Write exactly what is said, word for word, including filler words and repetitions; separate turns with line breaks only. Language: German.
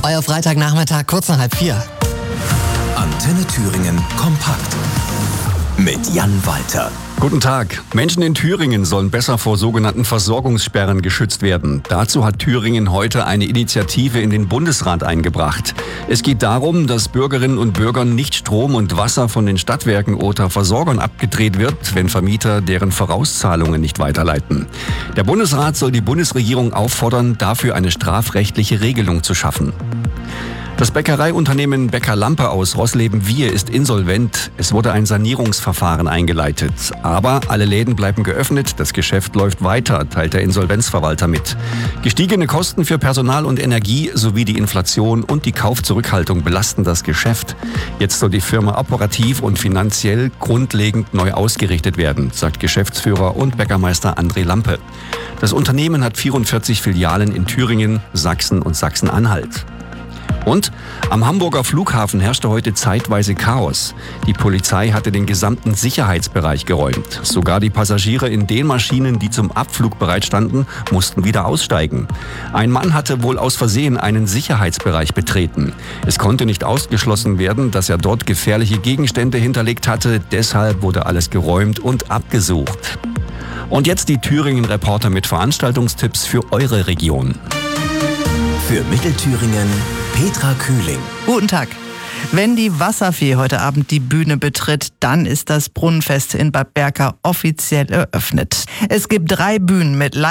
Euer Freitagnachmittag, kurz nach halb vier.
Antenne Thüringen kompakt mit Jan Walter.
Guten Tag. Menschen in Thüringen sollen besser vor sogenannten Versorgungssperren geschützt werden. Dazu hat Thüringen heute eine Initiative in den Bundesrat eingebracht. Es geht darum, dass Bürgerinnen und Bürgern nicht Strom und Wasser von den Stadtwerken oder Versorgern abgedreht wird, wenn Vermieter deren Vorauszahlungen nicht weiterleiten. Der Bundesrat soll die Bundesregierung auffordern, dafür eine strafrechtliche Regelung zu schaffen. Das Bäckereiunternehmen Bäcker Lampe aus Rosleben-Wiehe ist insolvent. Es wurde ein Sanierungsverfahren eingeleitet. Aber alle Läden bleiben geöffnet, das Geschäft läuft weiter, teilt der Insolvenzverwalter mit. Gestiegene Kosten für Personal und Energie sowie die Inflation und die Kaufzurückhaltung belasten das Geschäft. Jetzt soll die Firma operativ und finanziell grundlegend neu ausgerichtet werden, sagt Geschäftsführer und Bäckermeister André Lampe. Das Unternehmen hat vierundvierzig Filialen in Thüringen, Sachsen und Sachsen-Anhalt. Und am Hamburger Flughafen herrschte heute zeitweise Chaos. Die Polizei hatte den gesamten Sicherheitsbereich geräumt. Sogar die Passagiere in den Maschinen, die zum Abflug bereitstanden, mussten wieder aussteigen. Ein Mann hatte wohl aus Versehen einen Sicherheitsbereich betreten. Es konnte nicht ausgeschlossen werden, dass er dort gefährliche Gegenstände hinterlegt hatte. Deshalb wurde alles geräumt und abgesucht. Und jetzt die Thüringen-Reporter mit Veranstaltungstipps für eure Region.
Für Mittelthüringen Petra Kühling.
Guten Tag. Wenn die Wasserfee heute Abend die Bühne betritt, dann ist das Brunnenfest in Bad Berka offiziell eröffnet. Es gibt drei Bühnen mit